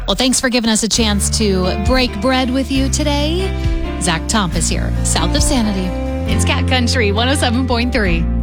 Well, thanks for giving us a chance to break bread with you today. Zach Tompkins here, south of Sanity. It's Cat Country 107.3.